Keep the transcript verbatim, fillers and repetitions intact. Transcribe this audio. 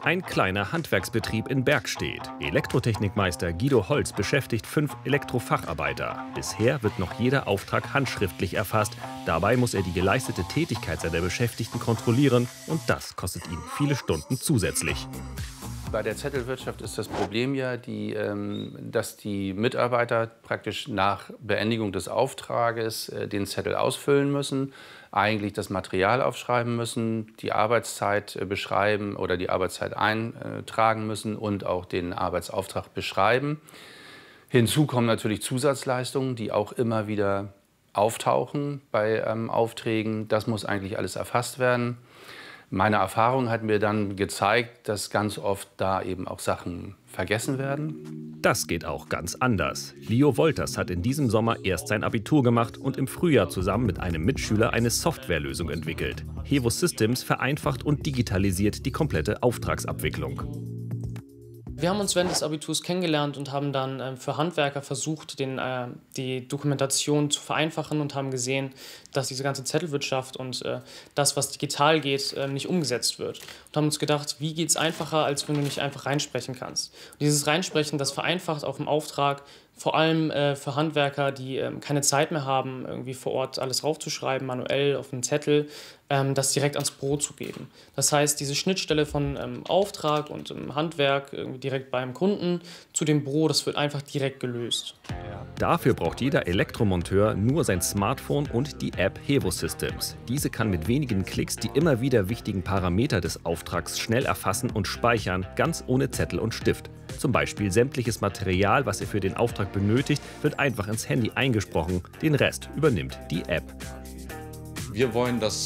Ein kleiner Handwerksbetrieb in Bergstedt. Elektrotechnikmeister Guido Holz beschäftigt fünf Elektrofacharbeiter. Bisher wird noch jeder Auftrag handschriftlich erfasst. Dabei muss er die geleistete Tätigkeit seiner Beschäftigten kontrollieren. Und das kostet ihn viele Stunden zusätzlich. Bei der Zettelwirtschaft ist das Problem ja, die, ähm, dass die Mitarbeiter praktisch nach Beendigung des Auftrages äh, den Zettel ausfüllen müssen, eigentlich das Material aufschreiben müssen, die Arbeitszeit äh, beschreiben oder die Arbeitszeit eintragen müssen und auch den Arbeitsauftrag beschreiben. Hinzu kommen natürlich Zusatzleistungen, die auch immer wieder auftauchen bei ähm, Aufträgen. Das muss eigentlich alles erfasst werden. Meine Erfahrung hat mir dann gezeigt, dass ganz oft da eben auch Sachen vergessen werden. Das geht auch ganz anders. Leo Wolters hat in diesem Sommer erst sein Abitur gemacht und im Frühjahr zusammen mit einem Mitschüler eine Softwarelösung entwickelt. Hevo Systems vereinfacht und digitalisiert die komplette Auftragsabwicklung. Wir haben uns während des Abiturs kennengelernt und haben dann äh, für Handwerker versucht, den, äh, die Dokumentation zu vereinfachen und haben gesehen, dass diese ganze Zettelwirtschaft und äh, das, was digital geht, äh, nicht umgesetzt wird. Und haben uns gedacht, wie geht es einfacher, als wenn du nicht einfach reinsprechen kannst. Und dieses Reinsprechen, das vereinfacht auf dem Auftrag, vor allem äh, für Handwerker, die ähm, keine Zeit mehr haben, irgendwie vor Ort alles raufzuschreiben, manuell auf einen Zettel, ähm, das direkt ans Brot zu geben. Das heißt, diese Schnittstelle von ähm, Auftrag und ähm, Handwerk irgendwie direkt beim Kunden zu dem Büro, das wird einfach direkt gelöst. Dafür braucht jeder Elektromonteur nur sein Smartphone und die App Hevo Systems. Diese kann mit wenigen Klicks die immer wieder wichtigen Parameter des Auftrags schnell erfassen und speichern, ganz ohne Zettel und Stift. Zum Beispiel sämtliches Material, was ihr für den Auftrag benötigt, wird einfach ins Handy eingesprochen. Den Rest übernimmt die App. Wir wollen, dass